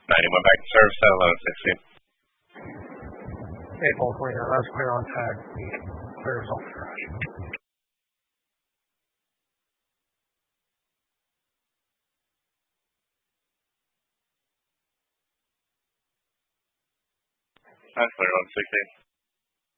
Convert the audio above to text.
91 back to service, hello, 16. April 20, that's clear on tag. Clear as all crash. That's clear on 16.